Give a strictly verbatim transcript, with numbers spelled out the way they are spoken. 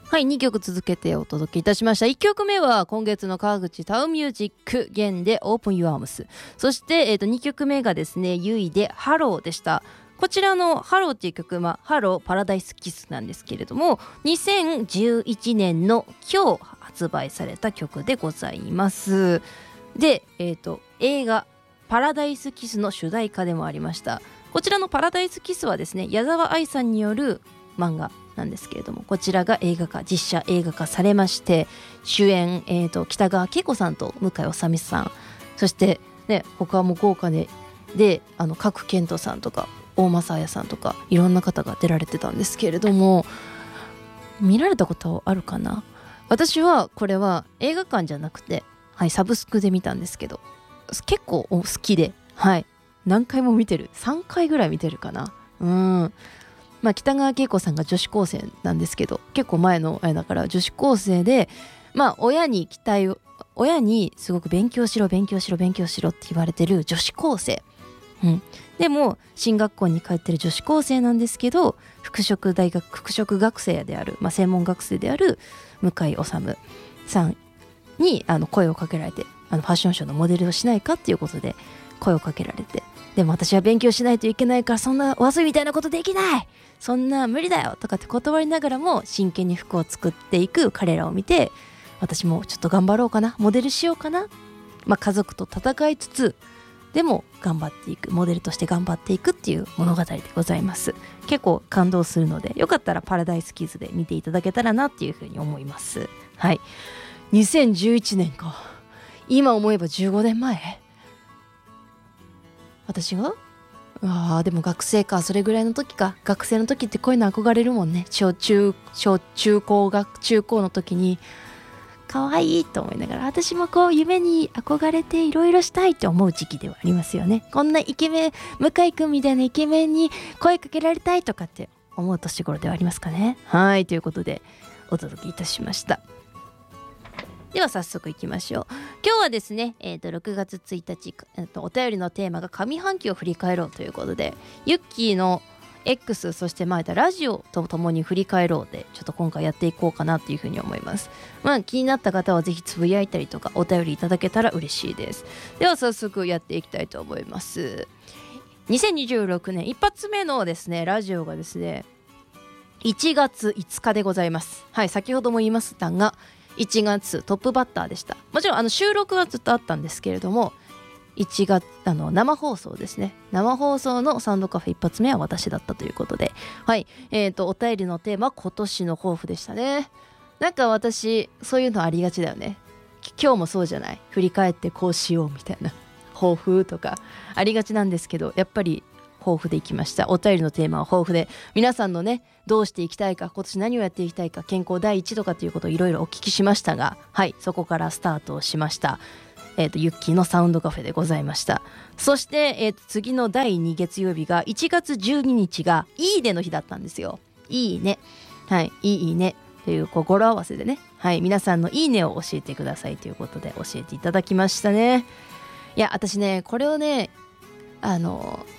はい、にきょく続けてお届けいたしました。いっきょくめは今月の川口タウンミュージック弦で Open Your Arms、 そして、えー、とにきょくめがですねユイでハローでした。こちらのハローっていう曲、まあ、ハローパラダイスキスなんですけれども、にせんじゅういちねんの今日発売された曲でございます。で、えー、と映画パラダイスキスの主題歌でもありました。こちらのパラダイスキスはですね矢沢愛さんによる漫画なんですけれども、こちらが映画化実写映画化されまして、主演、えー、と北川景子さんと向井理さん、そして、ね、他も豪華でであの賀来賢人さんとか大政彩さんとかいろんな方が出られてたんですけれども、見られたことあるかな。私はこれは映画館じゃなくて、はい、サブスクで見たんですけど、結構好きで、はい、何回も見てる、さんかいぐらい見てるかな。うんまあ、北川景子さんが女子高生なんですけど、結構前のあれだから女子高生で、まあ親に期待を親にすごく勉強しろ勉強しろ勉強しろって言われてる女子高生、うん、でも進学校に通ってる女子高生なんですけど、服飾大学服飾学生である、まあ、専門学生である向井理さんにあの声をかけられて、あのファッションショーのモデルをしないかっていうことで声をかけられて、でも私は勉強しないといけないから、そんなわすみたいなことできない、そんな無理だよとかって断りながらも真剣に服を作っていく彼らを見て、私もちょっと頑張ろうかな、モデルしようかな、まあ、家族と戦いつつでも頑張っていく、モデルとして頑張っていくっていう物語でございます。結構感動するので、よかったらパラダイスキズで見ていただけたらなっていうふうに思います。はい、にせんじゅういちねんか、今思えばじゅうごねんまえ、私があーでも学生か、それぐらいの時か。学生の時ってこういうの憧れるもんね。小中小中高学中高の時に可愛いと思いながら、私もこう夢に憧れていろいろしたいと思う時期ではありますよね。こんなイケメン、向井くんみたいなイケメンに声かけられたいとかって思う年頃ではありますかね。はい、ということでお届けいたしました。では早速いきましょう。今日はですね、えー、とろくがつついたち、えー、とお便りのテーマが上半期を振り返ろうということで、ユッキーの X、 そして前田ラジオとともに振り返ろうで、ちょっと今回やっていこうかなっていうふうに思います。まあ気になった方はぜひつぶやいたりとかお便りいただけたら嬉しいです。では早速やっていきたいと思います。にせんにじゅうろくねん一発目のですねラジオがですねいちがついつかでございます。はい、先ほども言いましたがいちがつトップバッターでした。もちろんあの収録はずっとあったんですけれども、いちがつあの生放送ですね、生放送のサウンドカフェ一発目は私だったということで、はい、えーとお便りのテーマは今年の抱負でしたね。なんか私そういうのありがちだよね。今日もそうじゃない、振り返ってこうしようみたいな抱負とかありがちなんですけど、やっぱり抱負でいきました。お便りのテーマは抱負で、皆さんのねどうしていきたいか、今年何をやっていきたいか、健康第一とかっていうことをいろいろお聞きしましたが、はい、そこからスタートをしました。えーとユッキーのサウンドカフェでございました。そして、えーと次のだいに月曜日がいちがつじゅうににちがいいねの日だったんですよ。いいね、はい、いいねというこう語呂合わせでね、はい、皆さんのいいねを教えてくださいということで教えていただきましたね。いや私ねこれをねあの